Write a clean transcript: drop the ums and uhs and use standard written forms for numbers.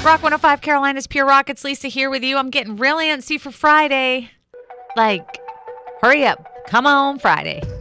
Rock 105 Carolina's Pure Rock. It's Lisa here with you. I'm getting real antsy for Friday. Like, hurry up. Come on, Friday.